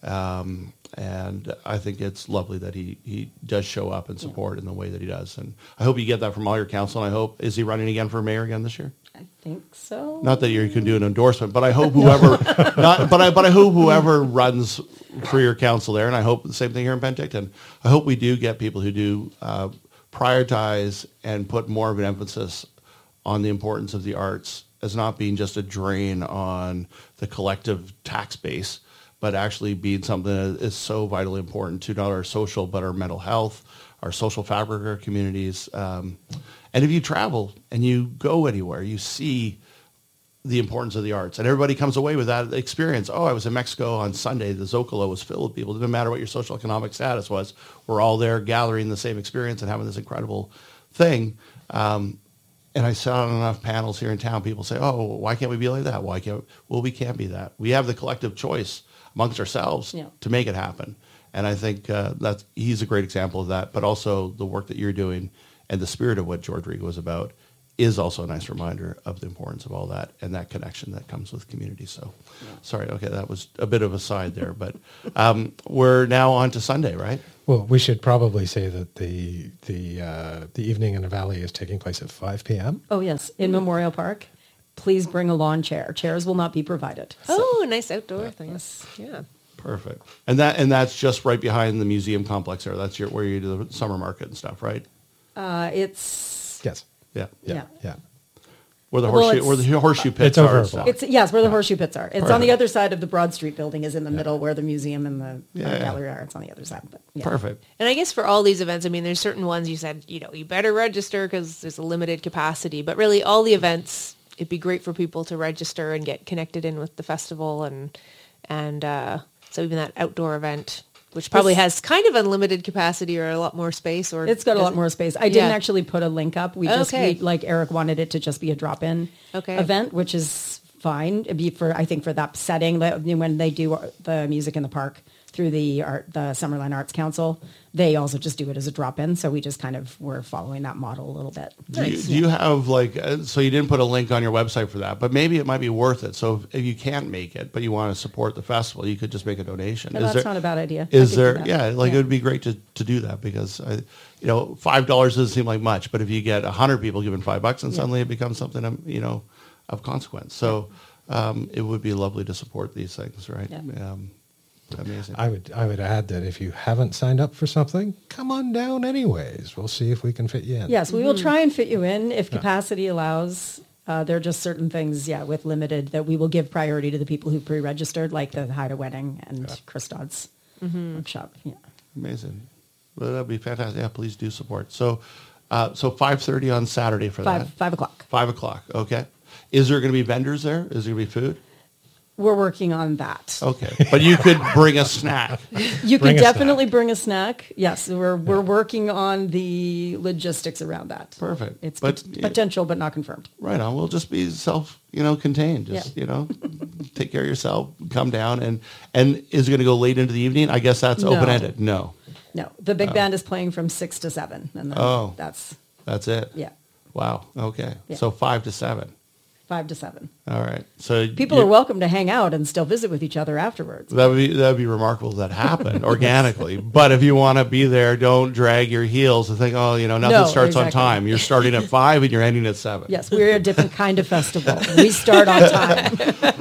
Um, and I think it's lovely that he, he does show up and support yeah. in the way that he does. And I hope you get that from all your council. And I hope, is he running again for mayor again this year? I think so. Not that you can do an endorsement, but I hope whoever, not, but I, but I hope whoever runs for your council there, and I hope the same thing here in Penticton. I hope we do get people who do uh, prioritize and put more of an emphasis on the importance of the arts as not being just a drain on the collective tax base, but actually being something that is so vitally important to not our social, but our mental health, our social fabric, our communities. Um, and if you travel and you go anywhere, you see the importance of the arts. And everybody comes away with that experience. Oh, I was in Mexico on Sunday. The Zocalo was filled with people. It didn't matter what your social economic status was. We're all there gathering the same experience and having this incredible thing. Um, and I sat on enough panels here in town. People say, oh, why can't we be like that? Why can't we? Well, we can't be that. We have the collective choice amongst ourselves Yeah. to make it happen. And I think uh, that's he's a great example of that. But also the work that you're doing and the spirit of what George Riga was about is also a nice reminder of the importance of all that and that connection that comes with community. So, sorry, okay, that was a bit of a side there, but um, we're now on to Sunday, right? Well, we should probably say that the the uh, the evening in the valley is taking place at five p.m. Oh, yes, in Memorial Park. Please bring a lawn chair. Chairs will not be provided. So, Oh, nice outdoor things. Yeah. Perfect. And that and that's just right behind the museum complex there. That's your where you do the summer market and stuff, right? uh, it's Yes. Yeah. Yeah. Yeah. Yeah. Where the Well, horseshoe it's- where the horseshoe pits It's are. over and a stuff. block. it's yes, where the horseshoe pits are. It's on the Perfect. other side of the Broad Street building. Is in the middle where the museum and the Yeah, uh, yeah. gallery are. It's on the other side. But yeah. Perfect. And I guess for all these events, I mean, there's certain ones you said, you know, you better register because there's a limited capacity. But really, all the events, it'd be great for people to register and get connected in with the festival. And and uh, so even that outdoor event, which probably This- has kind of unlimited capacity or a lot more space. Or It's got a does lot it- more space. I didn't Yeah. actually put a link up. We just, Okay. we, like Eric wanted it to just be a drop-in Okay. event, which is fine. It'd be for, I think for that setting, that- when they do the music in the park through the art, the Summerland Arts Council, they also just do it as a drop-in. So we just kind of were following that model a little bit. Do you, do you have like, uh, so you didn't put a link on your website for that, but maybe it might be worth it. So if, if you can't make it, but you want to support the festival, you could just make a donation. No, that's not a bad idea. I Is could do there, that. yeah, like Yeah. it would be great to, to do that because, I, you know, five dollars doesn't seem like much, but if you get a hundred people giving five bucks and Yeah. suddenly it becomes something, um, you know, of consequence. So um, it would be lovely to support these things, right? Yeah. Um, amazing. I would I would add that if you haven't signed up for something, come on down anyways. We'll see if we can fit you in. Yes, we will try and fit you in if capacity allows. Uh, there are just certain things, yeah, with limited that we will give priority to the people who pre-registered, like the Haida Wedding and Chris Dodd's workshop. Yeah. Amazing. Well, that'd be fantastic. Yeah, please do support. So, uh, so five thirty on Saturday for Five that. five o'clock. Five o'clock. Okay. Is there going to be vendors there? Is there going to be food? We're working on that. Okay, but you could bring a snack. You Bring could a definitely bring a snack. Yes, we're we're working on the logistics around that. Perfect. It's But, pot- yeah. potential, but not confirmed. Right on. We'll just be self, you know, contained. Just Yeah. you know, take care of yourself. Come down and and is it going to go late into the evening? I guess that's No. open ended. No, No, the big band is playing from six to seven, and then Oh. that's that's it. yeah, Wow. Okay. Yeah. So five to seven. five to seven. All right. So People you- are welcome to hang out and still visit with each other afterwards. That would be that would be remarkable if that happened organically. But if you want to be there, don't drag your heels and think, oh, you know, nothing No, starts on exactly. time. You're starting at five and you're ending at seven. Yes, we're a different kind of festival. We start on time.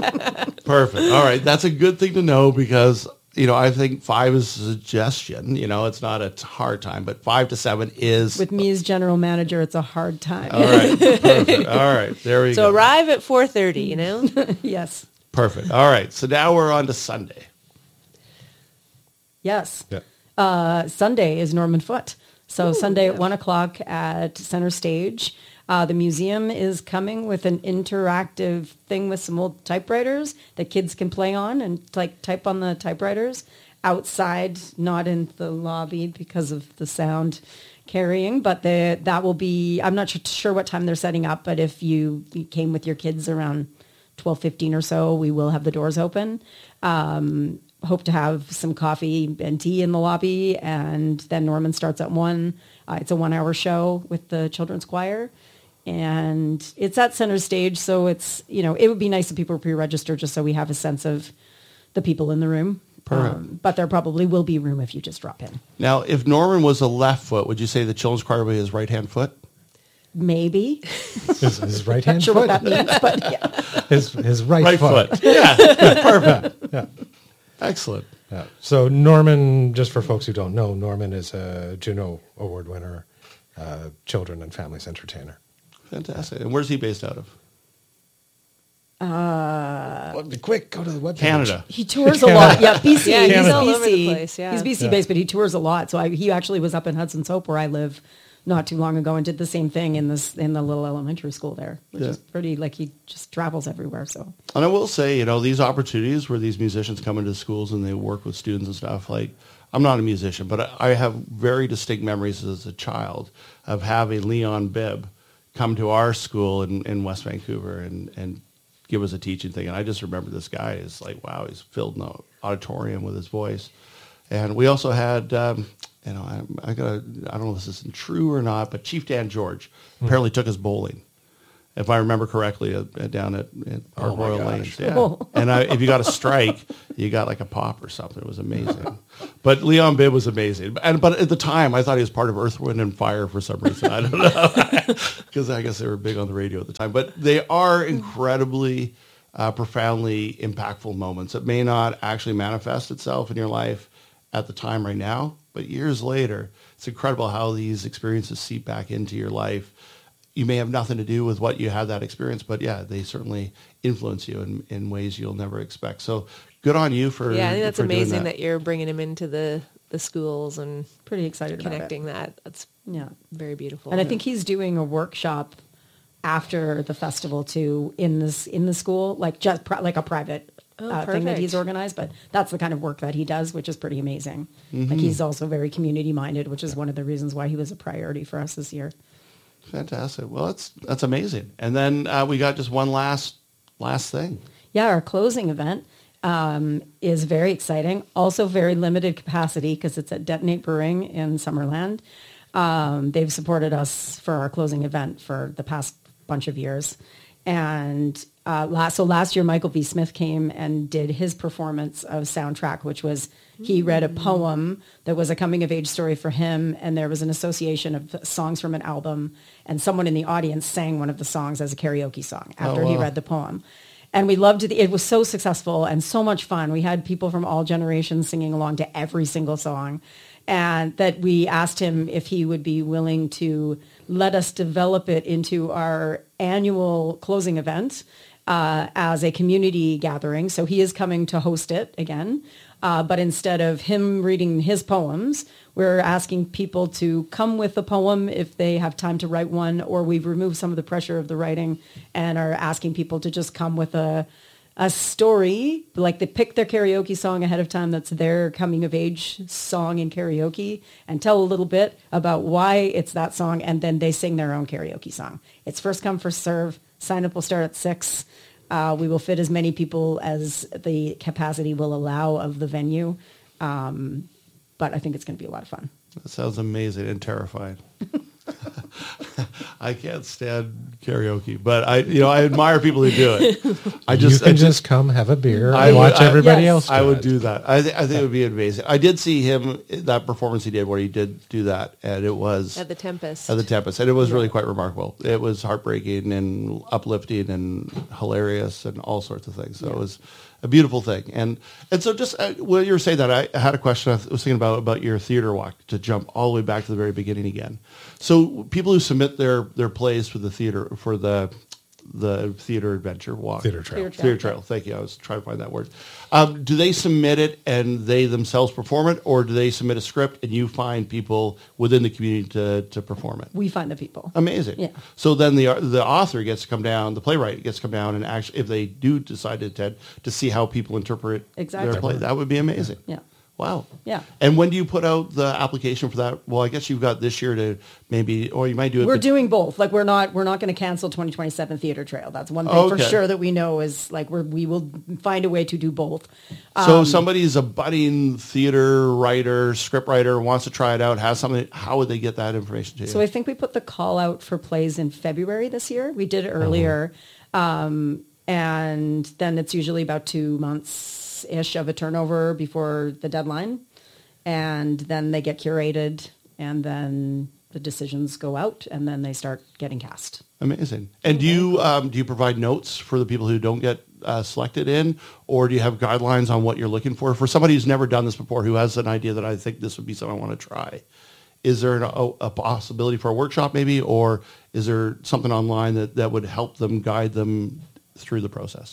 Perfect. All right, that's a good thing to know because you know I think five is a suggestion. You know, it's not a t- hard time, but five to seven is. With me as general manager, it's a hard time. All right. Perfect. All right. There we So go. arrive at four thirty, you know? Yes. Perfect. All right. So now we're on to Sunday. Yes. Yeah. Uh, Sunday is Norman Foot. So Sunday at one o'clock at Center Stage. Uh, the museum is coming with an interactive thing with some old typewriters that kids can play on and like type on the typewriters outside, not in the lobby because of the sound carrying. But the, that will be, I'm not sure what time they're setting up, but if you, you came with your kids around twelve fifteen or so, we will have the doors open. Um, hope to have some coffee and tea in the lobby, and then Norman starts at one. Uh, it's a one-hour show with the children's choir, and it's at Center Stage, so it's, you know, it would be nice if people pre-register just so we have a sense of the people in the room. Perfect. But there probably will be room if you just drop in. Now, if Norman was a left foot, would you say the children's choir would be his right hand foot? Maybe. His, his right hand Not sure foot. what that means, but yeah. His his right, Right foot. foot. Yeah. Perfect. Yeah. Excellent. Yeah. So Norman, just for folks who don't know, Norman is a Juno Award winner, uh, children and families entertainer. Fantastic. And where's he based out of? Uh, quick, go to the website. Canada. He tours a lot. Yeah, B C. Yeah, he's Canada. all over the B C. place, yeah. He's B C Yeah. based, but he tours a lot. So I, he actually was up in Hudson's Hope, where I live, not too long ago, and did the same thing in this in the little elementary school there, which Yeah. is pretty. Like he just travels everywhere. So And I will say, you know, these opportunities where these musicians come into schools and they work with students and stuff, like, I'm not a musician, but I I have very distinct memories as a child of having Leon Bibb come to our school in, in West Vancouver and, and give us a teaching thing. And I just remember this guy is like, wow, he's filled the auditorium with his voice. And we also had, um, you know, I, I got I don't know if this is true or not, but Chief Dan George mm. apparently took us bowling, if I remember correctly, uh, down at, at Park oh Royal gosh. Lanes. Yeah. And I, if you got a strike, you got like a pop or something. It was amazing. But Leon Bibb was amazing. And but at the time, I thought he was part of Earth, Wind, and Fire for some reason. I don't know. Because I guess they were big on the radio at the time. But they are incredibly, uh, profoundly impactful moments. It may not actually manifest itself in your life at the time right now, but years later, it's incredible how these experiences seep back into your life. You may have nothing to do with what you had that experience, but yeah, they certainly influence you in, in ways you'll never expect. So good on you for yeah. I think that's for doing amazing that. that you're bringing him into the the schools and Pretty excited connecting about it. that. That's Yeah. very beautiful. And I think he's doing a workshop after the festival too in this in the school, like just pri- like a private Oh, uh, thing that he's perfect. organized. But that's the kind of work that he does, which is pretty amazing. Mm-hmm. Like he's also very community minded, which is one of the reasons why he was a priority for us this year. Fantastic. Well, that's that's amazing. And then uh, we got just one last last thing. Yeah, our closing event um, is very exciting. Also very limited capacity because it's at Detonate Brewing in Summerland. Um, they've supported us for our closing event for the past bunch of years. And uh, last, so last year, Michael V. Smith came and did his performance of Soundtrack, which was he read a poem that was a coming-of-age story for him, and there was an association of songs from an album, and someone in the audience sang one of the songs as a karaoke song after Oh, he wow. read the poem. And we loved it. It was so successful and so much fun. We had people from all generations singing along to every single song. And that we asked him if he would be willing to let us develop it into our annual closing event uh, as a community gathering. So he is coming to host it again. Uh, but instead of him reading his poems, we're asking people to come with a poem if they have time to write one, or we've removed some of the pressure of the writing and are asking people to just come with a a story, like they pick their karaoke song ahead of time that's their coming of age song in karaoke, and tell a little bit about why it's that song, and then they sing their own karaoke song. It's first come, first serve. Sign up will start at six. Uh, we will fit as many people as the capacity will allow of the venue. Um, but I think it's going to be a lot of fun. That sounds amazing and terrifying. I can't stand karaoke, but I, you know, I admire people who do it. I just, you can I just come, have a beer, I and would- watch I- everybody yes. else do I would it. do that. I, th- I think it would be amazing. I did see him, that performance he did where he did do that, and it was at the Tempest. at the Tempest, and it was really quite remarkable. It was heartbreaking and uplifting and hilarious and all sorts of things. So it was a beautiful thing. And and so just uh, when you were saying that, I had a question I was thinking about about your theater walk, to jump all the way back to the very beginning again. So people who submit their their plays for the theater for the the theater adventure walk, Theater trail. Theater trail. theater trail. Thank you. I was trying to find that word. Um, do they submit it and they themselves perform it, or do they submit a script and you find people within the community to to perform it? We find the people. Amazing. Yeah. So then the the author gets to come down, the playwright gets to come down, and actually, if they do decide to attend, to see how people interpret Exactly. their play. That would be amazing. Yeah. Wow. Yeah. And when do you put out the application for that? Well, I guess you've got this year to maybe, or you might do it. We're but- doing both. Like we're not we're not going to cancel twenty twenty-seven Theater Trail. That's one thing Oh, for okay. sure that we know is like we're we will find a way to do both. So if somebody's a budding theater writer, script writer, wants to try it out, has something, how would they get that information to you? So I think we put the call out for plays in February this year. We did it earlier. Um, and then it's usually about two months ish of a turnover before the deadline. And then they get curated, and then the decisions go out, and then they start getting cast. Amazing. And do you um, do you provide notes for the people who don't get uh, selected in, or do you have guidelines on what you're looking for? For somebody who's never done this before, who has an idea that I think this would be something I want to try, is there an, a, a possibility for a workshop maybe, or is there something online that, that would help them, guide them through the process?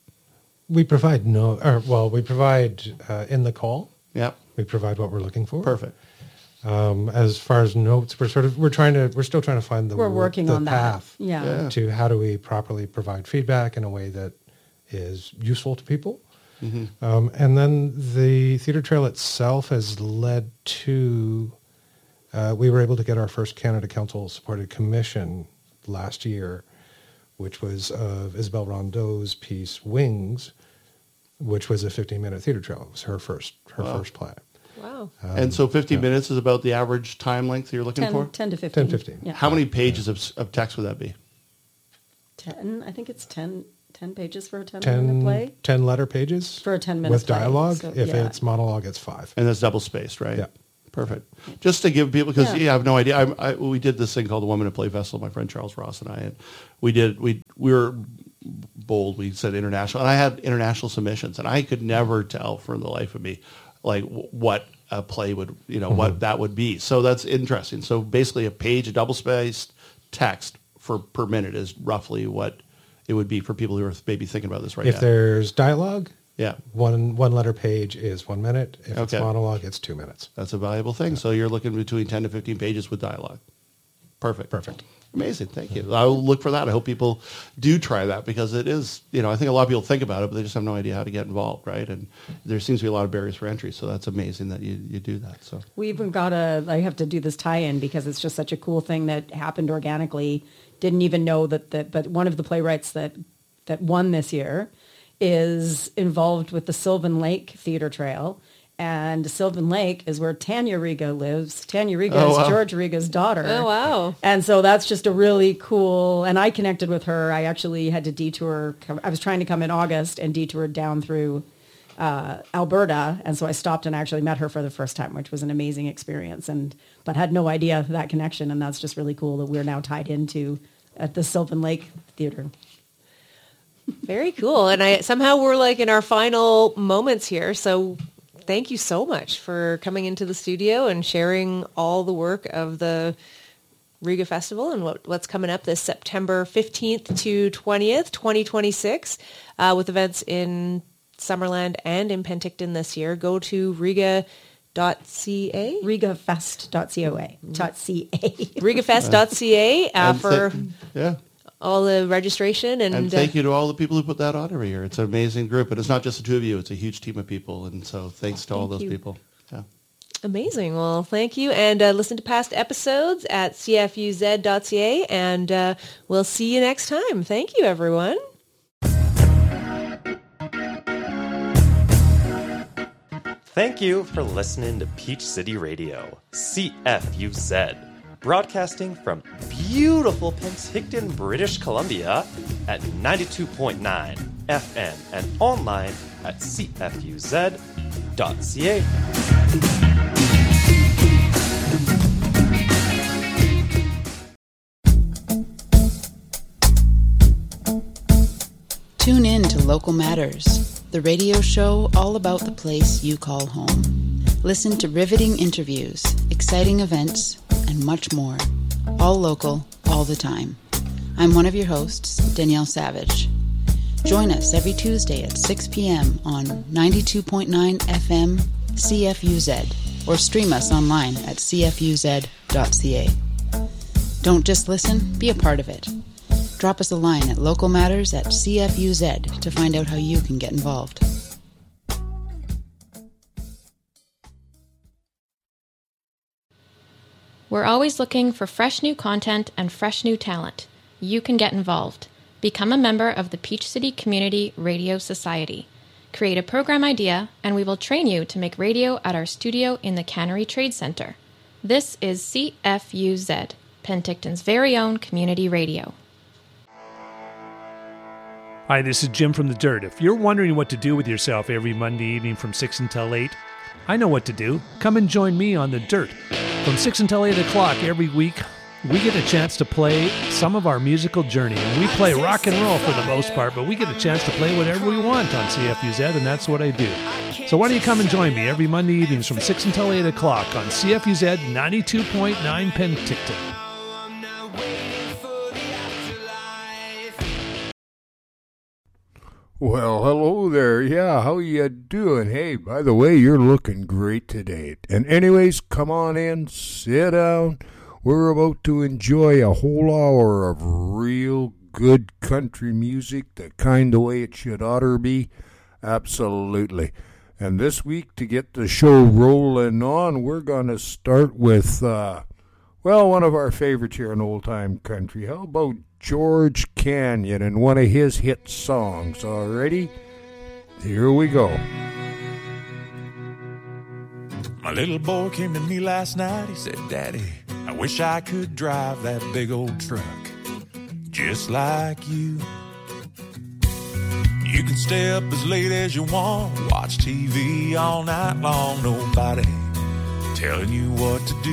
We provide no, or well, we provide uh, in the call. Yep. We provide what we're looking for. Perfect. Um, as far as notes, we're sort of we're trying to we're still trying to find the We're working the on that. path Yeah. Yeah. to how do we properly provide feedback in a way that is useful to people. Um, and then the theater trail itself has led to uh, we were able to get our first Canada Council supported commission last year which was of Isabel Rondeau's piece Wings, which was a fifteen-minute theater trail. It was her first her Wow. first play. Wow. Um, and so fifty yeah. minutes is about the average time length you're looking ten, for? ten to fifteen. ten, fifteen. Yeah. How many pages of, of text would that be? ten, I think it's ten, ten pages for a ten-minute ten, play. ten letter pages For a ten-minute with play, dialogue. so, if yeah. it's monologue, it's five. And that's double spaced, right? Yeah. Perfect. Just to give people, because Yeah. yeah. I have no idea. I, I, we did this thing called the Women in Play Festival, my friend Charles Ross and I, and we did, we, we were bold. We said international, and I had international submissions, and I could never tell for the life of me, like w- what a play would, you know, mm-hmm. what that would be. So that's interesting. So basically a page of double spaced text for per minute is roughly what it would be for people who are maybe thinking about this right if now. there's dialogue, Yeah. one one letter page is one minute. If it's Okay. monologue, it's two minutes. That's a valuable thing. So you're looking between ten to fifteen pages with dialogue. Perfect. Perfect. Amazing. Thank you. I'll look for that. I hope people do try that because it is, you know, I think a lot of people think about it, but they just have no idea how to get involved, right? And there seems to be a lot of barriers for entry. So that's amazing that you, you do that. So We even got a, I have to do this tie-in because it's just such a cool thing that happened organically. Didn't even know that, that but one of the playwrights that, that won this year is involved with the Sylvan Lake Theater Trail. And Sylvan Lake is where Tanya Riga lives. Tanya Riga Oh, is wow. George Riga's daughter. Oh, wow. And so that's just a really cool, and I connected with her. I actually had to detour. I was trying to come in August and detoured down through uh, Alberta. And so I stopped and actually met her for the first time, which was an amazing experience. And but had no idea that connection. And that's just really cool that we're now tied into at the Sylvan Lake Theater. Very cool. And I somehow we're like in our final moments here. So thank you so much for coming into the studio and sharing all the work of the Riga Festival and what, what's coming up this September fifteenth to twentieth, twenty twenty-six, uh, with events in Summerland and in Penticton this year. Go to riga dot c a. rigafest dot coa. Dot ca. rigafest dot c a uh, And for th- yeah. all the registration. And, And thank uh, you to all the people who put that on every year. It's an amazing group. And it's not just the two of you. It's a huge team of people. And so thanks to all Thank those you. people. Yeah. Amazing. Well, thank you. And uh, listen to past episodes at c f u z dot c a. And uh, we'll see you next time. Thank you, everyone. Thank you for listening to Peach City Radio, C F U Z, broadcasting from beautiful Penticton, British Columbia at ninety-two point nine F M and online at c f u z dot c a. Tune in to Local Matters, the radio show all about the place you call home. Listen to riveting interviews, exciting events, and much more. All local, all the time. I'm one of your hosts, Danielle Savage. Join us every Tuesday at six p.m. on ninety-two point nine F M C F U Z or stream us online at c f u z dot c a. Don't just listen, be a part of it. Drop us a line at Local Matters at C F U Z to find out how you can get involved. We're always looking for fresh new content and fresh new talent. You can get involved. Become a member of the Peach City Community Radio Society. Create a program idea, and we will train you to make radio at our studio in the Cannery Trade Center. This is C F U Z, Penticton's very own community radio. Hi, this is Jim from The Dirt. If you're wondering what to do with yourself every Monday evening from six until eight, I know what to do. Come and join me on The Dirt. From six until eight o'clock every week, we get a chance to play some of our musical journey. And we play rock and roll for the most part, but we get a chance to play whatever we want on C F U Z, and that's what I do. So why don't you come and join me every Monday evenings from six until eight o'clock on C F U Z ninety-two point nine Penticton. Well, hello there. Yeah, how you doing? Hey, by the way, you're looking great today. And anyways, come on in, sit down. We're about to enjoy a whole hour of real good country music, the kind of way it should oughter be. Absolutely. And this week, to get the show rolling on, we're going to start with, uh, well, one of our favorites here in old-time country. How about George Canyon and one of his hit songs. Already? Here we go. My little boy came to me last night. He said, Daddy, I wish I could drive that big old truck just like you. You can stay up as late as you want, watch T V all night long, nobody telling you what to do.